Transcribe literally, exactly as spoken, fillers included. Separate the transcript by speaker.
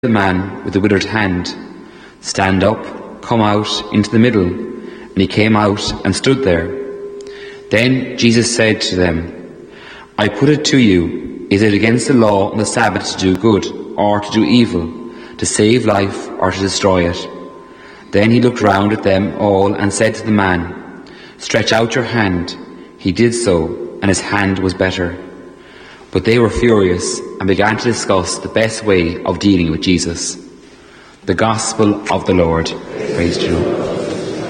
Speaker 1: the man with the withered hand, "Stand up, come out into the middle." And he came out and stood there. Then Jesus said to them, "I put it to you, is it against the law on the Sabbath to do good or to do evil, to save life or to destroy it?" Then he looked round at them all and said to the man, "Stretch out your hand." He did so, and his hand was better. But they were furious and began to discuss the best way of dealing with Jesus. The Gospel of the Lord. Praise to you.